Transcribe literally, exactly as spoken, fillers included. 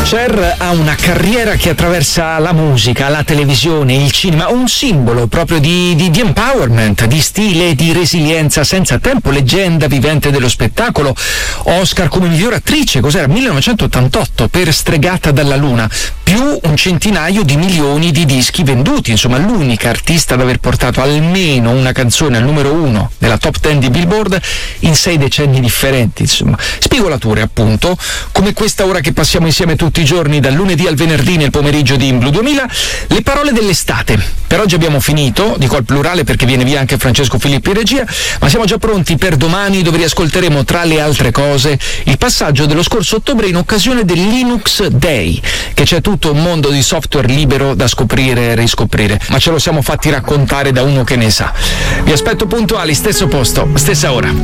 Cher ha una carriera che attraversa la musica, la televisione, il cinema, un simbolo proprio di, di, di empowerment, di stile, di resilienza senza tempo, leggenda vivente dello spettacolo, Oscar come miglior attrice, cos'era? millenovecentottantotto per Stregata dalla Luna, più un centinaio di milioni di dischi venduti, insomma l'unica artista ad aver portato almeno una canzone al numero uno della top ten di Billboard in sei decenni differenti, insomma. Spigolature appunto, come questa ora che passiamo insieme tutti i giorni dal lunedì al venerdì nel pomeriggio di Blu duemila, le parole dell'estate. Per oggi abbiamo finito, dico al plurale perché viene via anche Francesco Filippi in regia, ma siamo già pronti per domani, dove riascolteremo tra le altre cose il passaggio dello scorso ottobre in occasione del Linux Day, che c'è tutto un mondo di software libero da scoprire e riscoprire, ma ce lo siamo fatti raccontare da uno che ne sa. Vi aspetto puntuali, stesso posto, stessa ora.